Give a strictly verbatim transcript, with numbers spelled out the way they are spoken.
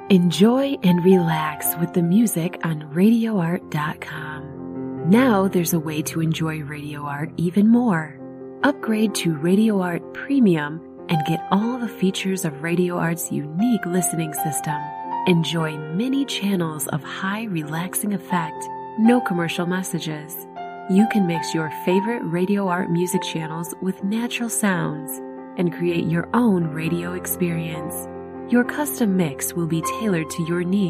Enjoy and relax with the music on radio art dot com. Now there's a way to enjoy Radio Art even more. Upgrade to Radio Art Premium and get all the features of Radio Art's unique listening system. Enjoy many channels of high relaxing effect, no commercial messages. You can mix your favorite Radio Art music channels with natural sounds and create your own radio experience. Your custom mix will be tailored to your needs.